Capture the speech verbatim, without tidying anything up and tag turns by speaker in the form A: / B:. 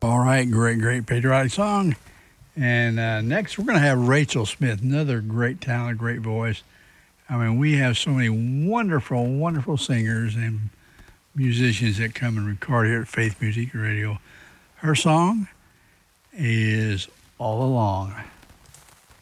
A: All right, great, great patriotic song. And uh, next, we're going to have Rachel Smith, another great talent, great voice. I mean, we have so many wonderful, wonderful singers and musicians that come and record here at Faith Music Radio. Her song is All Along.